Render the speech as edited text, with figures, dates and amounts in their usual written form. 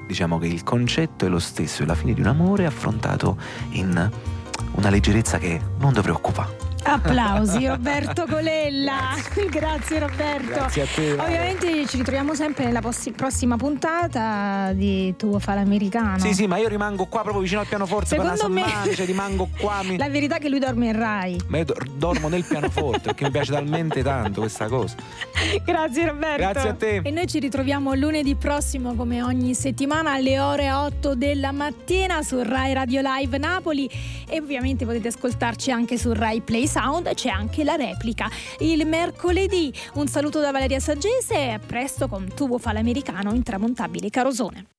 diciamo che il concetto è lo stesso, è la fine di un amore affrontato in una leggerezza che non ti preoccupa. Applausi Roberto Colella. Grazie Roberto. Grazie a te. Ovviamente ci ritroviamo sempre nella prossima puntata di Tuo fa l'americano. Sì, ma io rimango qua proprio vicino al pianoforte. Secondo me rimango qua. La verità è che lui dorme in Rai. Ma io dormo nel pianoforte perché mi piace talmente tanto questa cosa. Grazie Roberto. Grazie a te. E noi ci ritroviamo lunedì prossimo come ogni settimana alle ore 8 della mattina su Rai Radio Live Napoli, e ovviamente potete ascoltarci anche su Rai Play Sound, c'è anche la replica il mercoledì. Un saluto da Valeria Saggese e a presto con Tuo fa l'americano intramontabile Carosone.